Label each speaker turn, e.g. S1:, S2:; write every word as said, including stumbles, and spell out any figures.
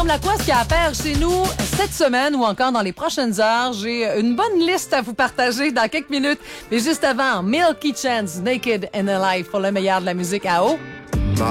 S1: À quoi ce qu'il y a à faire chez nous cette semaine ou encore dans les prochaines heures? J'ai une bonne liste à vous partager dans quelques minutes. Mais juste avant, Milky Chance, Naked and Alive pour le meilleur de la musique à eau.